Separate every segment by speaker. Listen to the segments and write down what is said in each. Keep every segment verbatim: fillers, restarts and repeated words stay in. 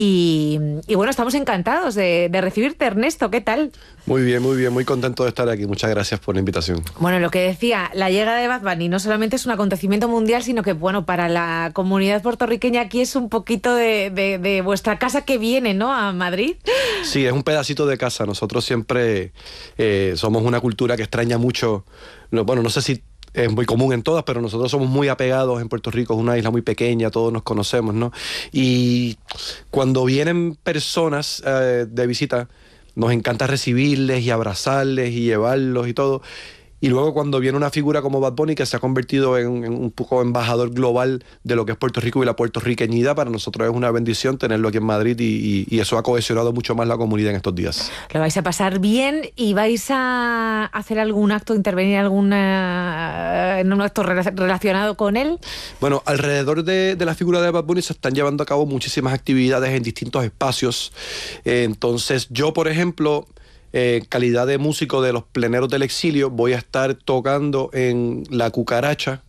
Speaker 1: Y, y bueno, estamos encantados de, de recibirte, Ernesto. ¿Qué tal?
Speaker 2: Muy bien, muy bien, muy contento de estar aquí. Muchas gracias por la invitación.
Speaker 1: Bueno, lo que decía, la llegada de Bad Bunny no solamente es un acontecimiento mundial, sino que, bueno, para la comunidad puertorriqueña aquí es un poquito de, de, de vuestra casa que viene, ¿no?, a Madrid.
Speaker 2: Sí, es un pedacito de casa. Nosotros siempre eh, somos una cultura que extraña mucho, no, bueno, no sé si es muy común en todas, pero nosotros somos muy apegados en Puerto Rico, es una isla muy pequeña, todos nos conocemos, ¿no? Y cuando vienen personas eh, de visita, nos encanta recibirles y abrazarles y llevarlos y todo. Y luego cuando viene una figura como Bad Bunny, que se ha convertido en, en un poco embajador global de lo que es Puerto Rico y la puertorriqueñidad, para nosotros es una bendición tenerlo aquí en Madrid y, y, y eso ha cohesionado mucho más la comunidad en estos días.
Speaker 1: Lo vais a pasar bien y vais a hacer algún acto, intervenir alguna, en un acto relacionado con él.
Speaker 2: Bueno, alrededor de, de la figura de Bad Bunny se están llevando a cabo muchísimas actividades en distintos espacios. Eh, entonces yo, por ejemplo... En eh, calidad de músico de los Pleneros del Exilio, voy a estar tocando en La Cucaracha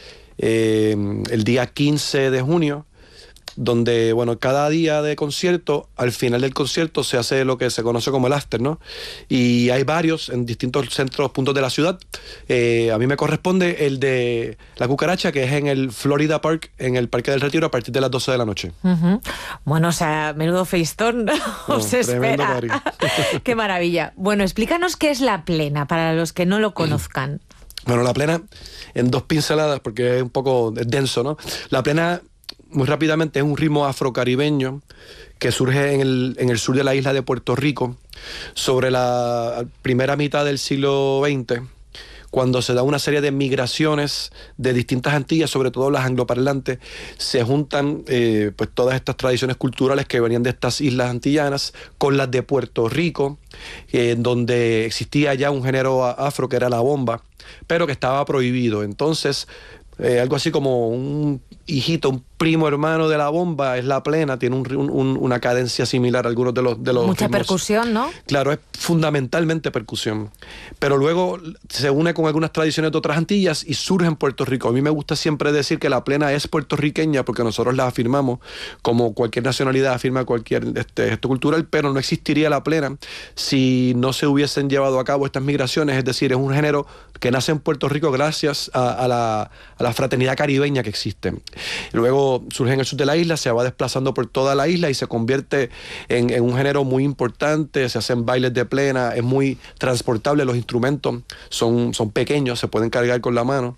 Speaker 2: eh, el día quince de junio, donde, bueno, cada día de concierto, al final del concierto se hace lo que se conoce como el after, ¿no? Y hay varios en distintos centros, puntos de la ciudad. Eh, a mí me corresponde el de La Cucaracha, que es en el Florida Park, en el Parque del Retiro, a partir de las doce de la noche.
Speaker 1: Uh-huh. Bueno, o sea, menudo feistón os
Speaker 2: no,
Speaker 1: espera. Qué maravilla. Bueno, explícanos qué es la plena, para los que no lo conozcan.
Speaker 2: Bueno, la plena, en dos pinceladas, porque es un poco denso, ¿no? La plena... Muy rápidamente, es un ritmo afrocaribeño que surge en el, en el sur de la isla de Puerto Rico sobre la primera mitad del siglo veinte, cuando se da una serie de migraciones de distintas Antillas, sobre todo las angloparlantes, se juntan eh, pues todas estas tradiciones culturales que venían de estas islas antillanas con las de Puerto Rico, eh, donde existía ya un género afro que era la bomba, pero que estaba prohibido. Entonces, eh, algo así como un hijito, un primo hermano de la bomba es la plena, tiene un, un, una cadencia similar a algunos de los de los
Speaker 1: mucha
Speaker 2: ritmos.
Speaker 1: Percusión, ¿no?
Speaker 2: Claro, es fundamentalmente percusión, pero luego se une con algunas tradiciones de otras Antillas y surge en Puerto Rico. A mí me gusta siempre decir que la plena es puertorriqueña porque nosotros la afirmamos como cualquier nacionalidad afirma cualquier este, gesto cultural, pero no existiría la plena si no se hubiesen llevado a cabo estas migraciones. Es decir, es un género que nace en Puerto Rico gracias a, a, la, a la fraternidad caribeña que existe. Luego surge en el sur de la isla, se va desplazando por toda la isla y se convierte en, en un género muy importante. Se hacen bailes de plena, es muy transportable, los instrumentos son, son pequeños, se pueden cargar con la mano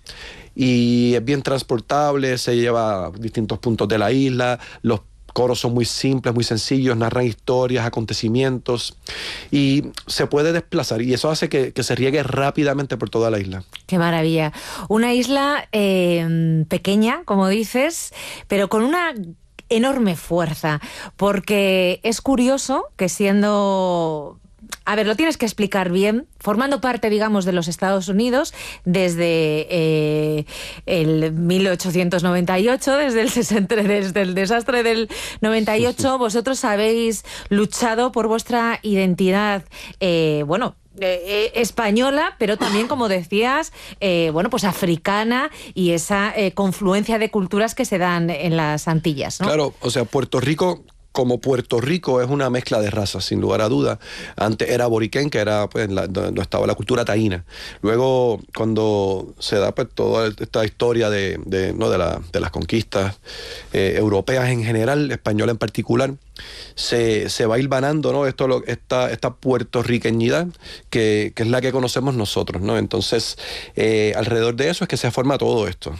Speaker 2: y es bien transportable, se lleva a distintos puntos de la isla. Los coros son muy simples, muy sencillos, narran historias, acontecimientos y se puede desplazar y eso hace que, que se riegue rápidamente por toda la isla.
Speaker 1: Qué maravilla. Una isla eh, pequeña, como dices, pero con una enorme fuerza, porque es curioso que siendo... A ver, lo tienes que explicar bien, formando parte, digamos, de los Estados Unidos desde eh, el mil ochocientos noventa y ocho, desde el, sesenta, desde el desastre del noventa y ocho, vosotros habéis luchado por vuestra identidad, eh, bueno, Eh, eh, española, pero también, como decías, eh, bueno, pues africana y esa eh, confluencia de culturas que se dan en las Antillas, ¿no?
Speaker 2: Claro, o sea, Puerto Rico... Como Puerto Rico es una mezcla de razas, sin lugar a dudas. Antes era aboriquén, que era pues la, donde estaba la cultura taína. Luego, cuando se da pues toda esta historia de, de, ¿no? de, la, de las conquistas eh, europeas en general, española en particular, se, se va hilvanando, ¿no? Esto, lo, esta, esta puertorriqueñidad que, que es la que conocemos nosotros, ¿no? Entonces, eh, alrededor de eso es que se forma todo esto.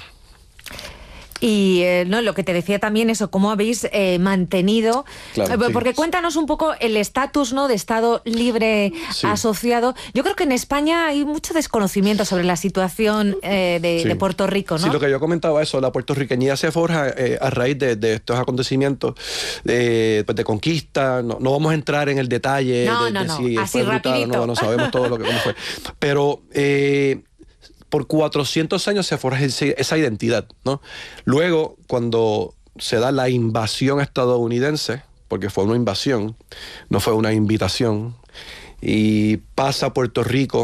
Speaker 1: Y eh, no, lo que te decía también, eso, cómo habéis eh, mantenido,
Speaker 2: claro,
Speaker 1: eh,
Speaker 2: sí.
Speaker 1: porque cuéntanos un poco el estatus, ¿no?, de Estado libre sí. asociado. Yo creo que en España hay mucho desconocimiento sobre la situación eh, de,
Speaker 2: sí.
Speaker 1: de Puerto Rico, ¿no?
Speaker 2: Sí, lo que yo comentaba eso, la puertorriqueñidad se forja eh, a raíz de, de estos acontecimientos eh, pues de conquista. No, no vamos a entrar en el detalle
Speaker 1: no,
Speaker 2: de,
Speaker 1: no,
Speaker 2: de
Speaker 1: no.
Speaker 2: si
Speaker 1: Así
Speaker 2: fue brutal o no, no sabemos todo lo que cómo fue. Pero eh, por cuatrocientos años se forja esa identidad, ¿no? Luego, cuando se da la invasión estadounidense, porque fue una invasión, no fue una invitación, y pasa a Puerto Rico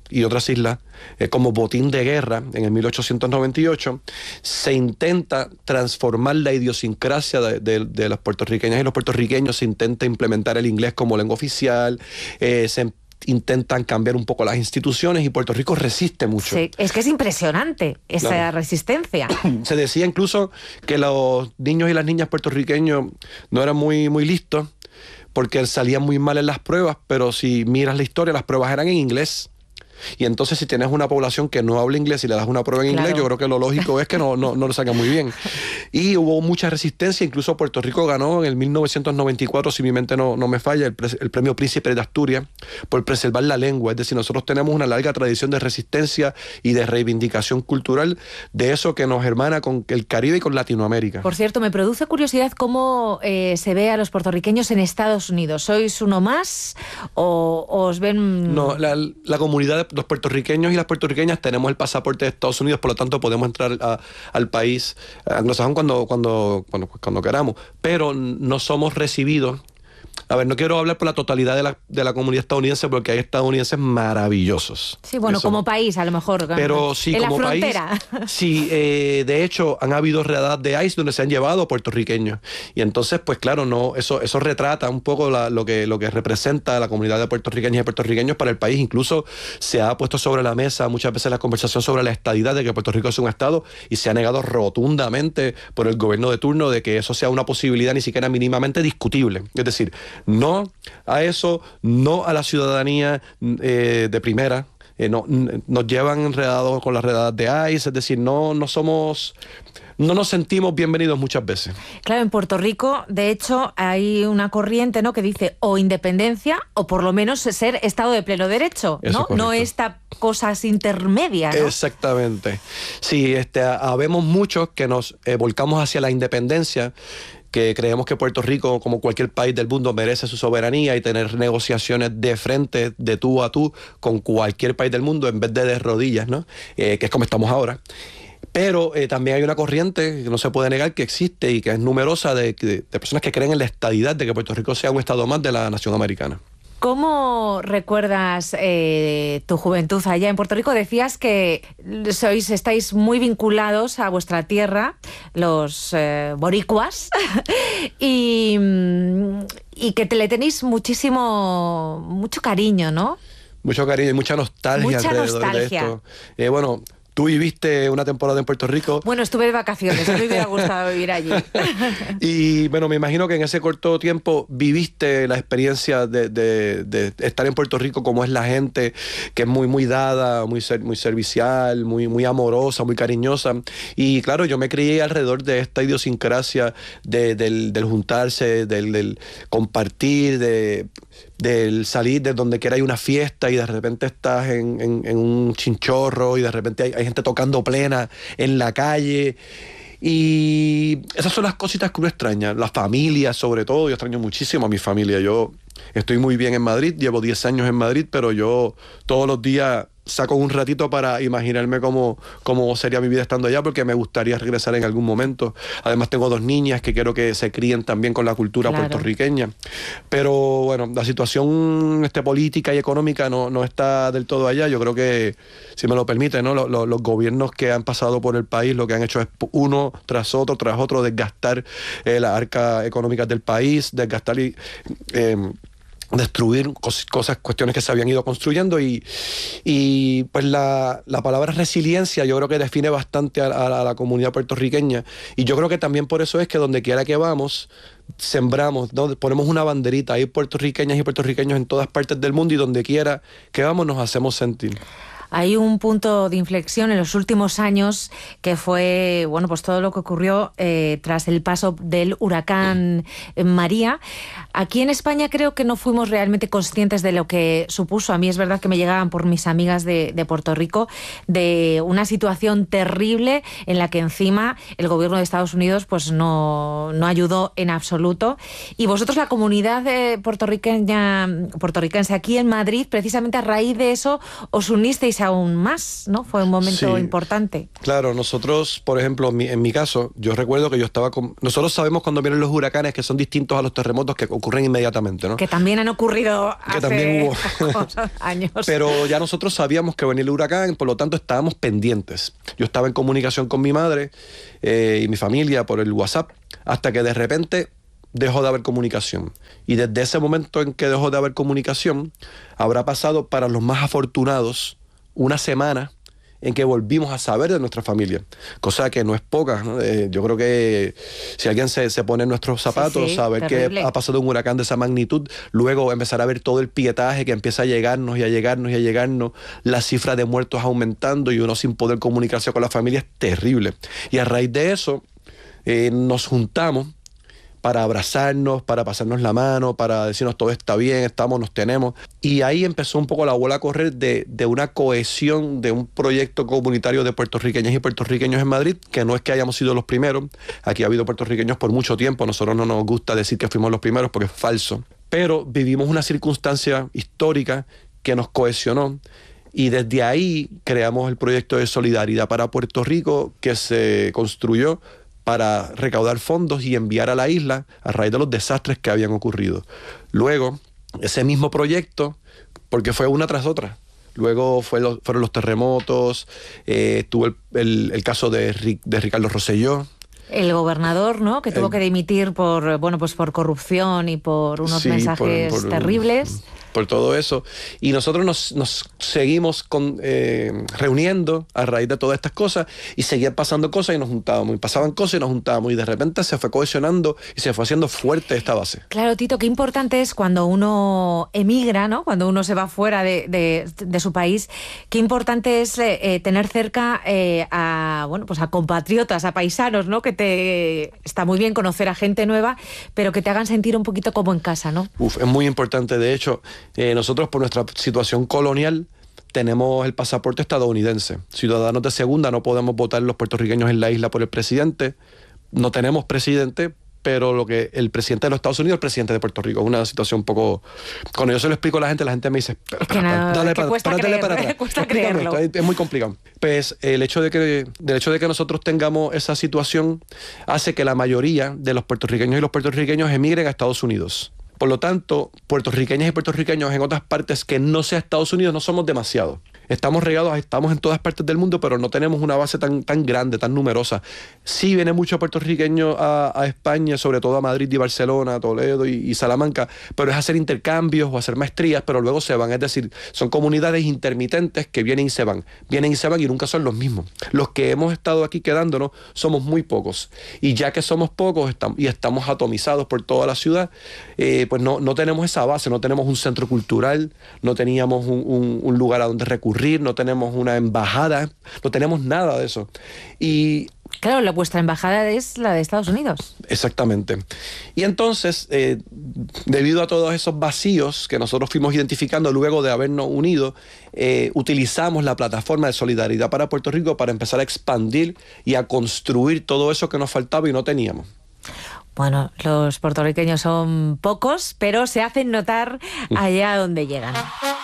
Speaker 2: y otras islas eh, como botín de guerra en el mil ochocientos noventa y ocho, se intenta transformar la idiosincrasia de, de, de las puertorriqueñas y los puertorriqueños, se intenta implementar el inglés como lengua oficial, eh, se intentan cambiar un poco las instituciones y Puerto Rico resiste mucho.
Speaker 1: Sí, es que es impresionante esa
Speaker 2: Claro.
Speaker 1: resistencia.
Speaker 2: Se decía incluso que los niños y las niñas puertorriqueños no eran muy, muy listos porque salían muy mal en las pruebas, pero si miras la historia, las pruebas eran en inglés. Y entonces si tienes una población que no habla inglés y le das una prueba en
Speaker 1: Claro.
Speaker 2: inglés, yo creo que lo lógico es que no, no, no lo sacan muy bien. Y hubo mucha resistencia, incluso Puerto Rico ganó en el mil novecientos noventa y cuatro, si mi mente no, no me falla, el, pre el premio Príncipe de Asturias por preservar la lengua. Es decir, nosotros tenemos una larga tradición de resistencia y de reivindicación cultural de eso que nos hermana con el Caribe y con Latinoamérica.
Speaker 1: Por cierto, me produce curiosidad cómo eh, se ve a los puertorriqueños en Estados Unidos. ¿Sois uno más o, o os ven...?
Speaker 2: No, la, la comunidad de los puertorriqueños y las puertorriqueñas tenemos el pasaporte de Estados Unidos, por lo tanto podemos entrar a, al país anglosajón cuando, cuando, cuando, cuando queramos, pero no somos recibidos. A ver, no quiero hablar por la totalidad de la, de la comunidad estadounidense porque hay estadounidenses maravillosos.
Speaker 1: Sí, bueno,
Speaker 2: Eso.
Speaker 1: como país a lo mejor.
Speaker 2: Pero sí,
Speaker 1: en
Speaker 2: como
Speaker 1: la
Speaker 2: país,
Speaker 1: frontera.
Speaker 2: sí, eh, de hecho han habido redadas de ICE donde se han llevado a puertorriqueños. Y entonces, pues claro, no, eso, eso retrata un poco la, lo, que, lo que representa la comunidad de puertorriqueñas y puertorriqueños para el país. Incluso se ha puesto sobre la mesa muchas veces la conversación sobre la estadidad de que Puerto Rico es un estado y se ha negado rotundamente por el gobierno de turno de que eso sea una posibilidad ni siquiera mínimamente discutible. Es decir, no a eso, no a la ciudadanía eh, de primera. Eh, no, nos llevan enredados con las redadas de ICE, es decir, no, no somos, no nos sentimos bienvenidos muchas veces.
Speaker 1: Claro, en Puerto Rico, de hecho, hay una corriente, ¿no?, que dice o independencia o por lo menos ser Estado de pleno derecho,
Speaker 2: Eso
Speaker 1: ¿no?
Speaker 2: es correcto.
Speaker 1: No esta cosas intermedias, ¿no?
Speaker 2: Exactamente. Sí, este, habemos muchos que nos eh, volcamos hacia la independencia, que creemos que Puerto Rico, como cualquier país del mundo, merece su soberanía y tener negociaciones de frente, de tú a tú, con cualquier país del mundo, en vez de de rodillas, ¿no? Eh, que es como estamos ahora. Pero eh, también hay una corriente que no se puede negar que existe y que es numerosa de, de, de personas que creen en la estadidad, de que Puerto Rico sea un estado más de la nación americana.
Speaker 1: ¿Cómo recuerdas eh, tu juventud allá en Puerto Rico? Decías que sois, estáis muy vinculados a vuestra tierra, los eh, boricuas, y, y que te le tenéis muchísimo, mucho cariño, ¿no?
Speaker 2: Mucho cariño y mucha nostalgia
Speaker 1: Mucha
Speaker 2: alrededor
Speaker 1: nostalgia.
Speaker 2: de esto. Eh, bueno, tú viviste una temporada en Puerto Rico.
Speaker 1: Bueno, estuve de vacaciones, a mí me hubiera gustado vivir allí.
Speaker 2: Y bueno, me imagino que en ese corto tiempo viviste la experiencia de, de, de estar en Puerto Rico, como es la gente, que es muy, muy dada, muy, ser, muy servicial, muy, muy amorosa, muy cariñosa. Y claro, yo me crié alrededor de esta idiosincrasia de, del, del juntarse, del, del compartir, de... del salir de donde quiera hay una fiesta y de repente estás en, en, en un chinchorro y de repente hay, hay gente tocando plena en la calle. Y esas son las cositas que uno extraña, la familia sobre todo. Yo extraño muchísimo a mi familia. Yo estoy muy bien en Madrid, llevo diez años en Madrid, pero yo todos los días saco un ratito para imaginarme cómo, cómo sería mi vida estando allá, porque me gustaría regresar en algún momento. Además tengo dos niñas que quiero que se críen también con la cultura
Speaker 1: Claro.
Speaker 2: puertorriqueña. Pero bueno, la situación este, política y económica no, no está del todo allá. Yo creo que, si me lo permite, ¿no? Los, los, los gobiernos que han pasado por el país lo que han hecho es uno tras otro, tras otro, desgastar eh, las arcas económicas del país, desgastar y... Eh, destruir cos cosas, cuestiones que se habían ido construyendo y, y pues la, la palabra resiliencia yo creo que define bastante a, a, a la comunidad puertorriqueña y yo creo que también por eso es que donde quiera que vamos sembramos, ¿no? Ponemos una banderita, hay puertorriqueñas y puertorriqueños en todas partes del mundo y donde quiera que vamos nos hacemos sentir.
Speaker 1: Hay un punto de inflexión en los últimos años que fue, bueno, pues todo lo que ocurrió eh, tras el paso del huracán María. Aquí en España creo que no fuimos realmente conscientes de lo que supuso. A mí es verdad que me llegaban por mis amigas de, de Puerto Rico de una situación terrible en la que encima el gobierno de Estados Unidos pues no, no ayudó en absoluto. Y vosotros, la comunidad eh, puertorriqueña, puertorriquense aquí en Madrid, precisamente a raíz de eso os unisteis sentirse aún más, ¿no? Fue un momento
Speaker 2: Sí.
Speaker 1: importante.
Speaker 2: Claro, nosotros, por ejemplo, mi- en mi caso, yo recuerdo que yo estaba con... Nosotros sabemos cuando vienen los huracanes que son distintos a los terremotos que ocurren inmediatamente, ¿no?
Speaker 1: Que también han ocurrido
Speaker 2: Que
Speaker 1: hace
Speaker 2: también hubo.
Speaker 1: pocos años.
Speaker 2: Pero ya nosotros sabíamos que venía el huracán, por lo tanto estábamos pendientes. Yo estaba en comunicación con mi madre eh, y mi familia por el WhatsApp, hasta que de repente dejó de haber comunicación. Y desde ese momento en que dejó de haber comunicación, habrá pasado para los más afortunados una semana en que volvimos a saber de nuestra familia, cosa que no es poca, ¿no? Eh, yo creo que si alguien se, se pone en nuestros zapatos,
Speaker 1: Sí, sí,
Speaker 2: saber
Speaker 1: terrible.
Speaker 2: que ha pasado un huracán de esa magnitud, luego empezar a ver todo el pietaje que empieza a llegarnos y a llegarnos y a llegarnos, la cifra de muertos aumentando y uno sin poder comunicarse con la familia es terrible. Y a raíz de eso eh, nos juntamos para abrazarnos, para pasarnos la mano, para decirnos todo está bien, estamos, nos tenemos. Y ahí empezó un poco la bola a correr de, de una cohesión, de un proyecto comunitario de puertorriqueñas y puertorriqueños en Madrid, que no es que hayamos sido los primeros, aquí ha habido puertorriqueños por mucho tiempo, a nosotros no nos gusta decir que fuimos los primeros porque es falso, pero vivimos una circunstancia histórica que nos cohesionó. Y desde ahí creamos el proyecto de Solidaridad para Puerto Rico, que se construyó para recaudar fondos y enviar a la isla a raíz de los desastres que habían ocurrido. Luego, ese mismo proyecto, porque fue una tras otra, luego fue lo, fueron los terremotos, eh, tuvo el, el, el caso de, Ric, de Ricardo Rosselló.
Speaker 1: El gobernador, ¿no? Que tuvo
Speaker 2: El,
Speaker 1: que dimitir por, bueno, pues por corrupción y por unos
Speaker 2: sí,
Speaker 1: mensajes
Speaker 2: por, por,
Speaker 1: terribles.
Speaker 2: Por todo eso. Y nosotros nos, nos seguimos con, eh, reuniendo a raíz de todas estas cosas y seguían pasando cosas y nos juntábamos. Y pasaban cosas y nos juntábamos. Y de repente se fue cohesionando y se fue haciendo fuerte esta base.
Speaker 1: Claro, Tito, qué importante es cuando uno emigra, ¿no? Cuando uno se va fuera de, de, de su país, qué importante es eh, tener cerca eh, a, bueno, pues a compatriotas, a paisanos, ¿no? Que te está muy bien conocer a gente nueva, pero que te hagan sentir un poquito como en casa, ¿no?
Speaker 2: Uf, es muy importante. De hecho, eh, nosotros por nuestra situación colonial tenemos el pasaporte estadounidense. Ciudadanos de segunda, no podemos votar los puertorriqueños en la isla por el presidente. No tenemos presidente, pero lo que el presidente de los Estados Unidos es el presidente de Puerto Rico. Es una situación un poco... Cuando yo se lo explico a la gente, la gente me dice...
Speaker 1: Es que no,
Speaker 2: dale
Speaker 1: es que
Speaker 2: para,
Speaker 1: cuesta
Speaker 2: para,
Speaker 1: creer,
Speaker 2: para atrás.
Speaker 1: cuesta
Speaker 2: Explícame
Speaker 1: creerlo.
Speaker 2: esto, es muy complicado. Pues el hecho de que, del hecho de que nosotros tengamos esa situación hace que la mayoría de los puertorriqueños y los puertorriqueños emigren a Estados Unidos. Por lo tanto, puertorriqueñas y puertorriqueños en otras partes que no sea Estados Unidos no somos demasiados. Estamos regados, estamos en todas partes del mundo, pero no tenemos una base tan, tan grande, tan numerosa. Sí viene mucho puertorriqueño a, a España, sobre todo a Madrid y Barcelona, Toledo y, y Salamanca, pero es hacer intercambios o hacer maestrías, pero luego se van. Es decir, son comunidades intermitentes que vienen y se van. Vienen y se van y nunca son los mismos. Los que hemos estado aquí quedándonos somos muy pocos. Y ya que somos pocos estamos, y estamos atomizados por toda la ciudad, eh, pues no, no tenemos esa base, no tenemos un centro cultural, no teníamos un, un, un lugar a donde recurrir, no tenemos una embajada, no tenemos nada de eso. Y
Speaker 1: claro, la, vuestra embajada es la de Estados Unidos.
Speaker 2: Exactamente. Y entonces, eh, debido a todos esos vacíos que nosotros fuimos identificando luego de habernos unido, eh, utilizamos la plataforma de Solidaridad para Puerto Rico para empezar a expandir y a construir todo eso que nos faltaba y no teníamos.
Speaker 1: Bueno, los puertorriqueños son pocos, pero se hacen notar allá donde llegan.